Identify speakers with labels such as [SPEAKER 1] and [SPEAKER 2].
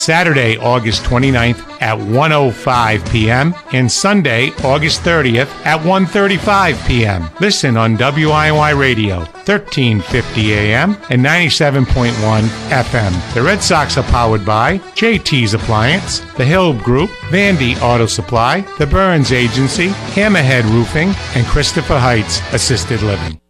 [SPEAKER 1] Saturday, August 29th at 1:05 p.m. and Sunday, August 30th at 1:35 p.m. Listen on WIY Radio, 1350 a.m. and 97.1 FM. The Red Sox are powered by JT's Appliance, The Hill Group, Vandy Auto Supply, The Burns Agency, Hammerhead Roofing, and Christopher Heights Assisted Living.